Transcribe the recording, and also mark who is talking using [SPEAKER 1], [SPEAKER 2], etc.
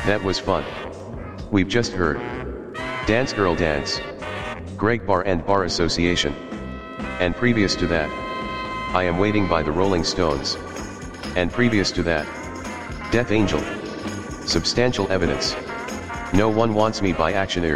[SPEAKER 1] That was fun. We've just heard Dance Girl Dance, Greg Bar and Bar Association. And previous to that, I Am Waiting by the Rolling Stones. And previous to that, Death Angel. Substantial Evidence. No One Wants Me by Action Air.